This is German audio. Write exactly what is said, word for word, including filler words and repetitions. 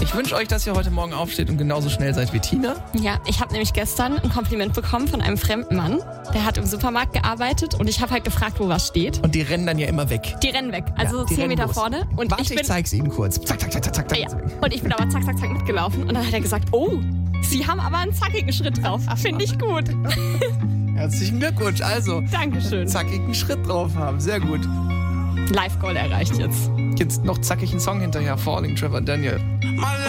Ich wünsche euch, dass ihr heute Morgen aufsteht und genauso schnell seid wie Tina. Ja, ich habe nämlich gestern ein Kompliment bekommen von einem fremden Mann. Der hat im Supermarkt gearbeitet und ich habe halt gefragt, wo was steht. Und die rennen dann ja immer weg. Die rennen weg, also Ja, die zehn rennen Meter los. vorne. Und Warte, ich ich, bin, zeig's Ihnen kurz. Zack, zack, zack, zack, zack. ja, und ich bin aber zack, zack, zack mitgelaufen. Und dann hat er gesagt, oh, Sie haben aber einen zackigen Schritt drauf. Finde ich gut. Herzlichen Glückwunsch. Also, Dankeschön. zackigen Schritt drauf haben. Sehr gut. Live-Goal erreicht jetzt. Jetzt noch zackig einen Song hinterher. Falling, Trevor Daniel.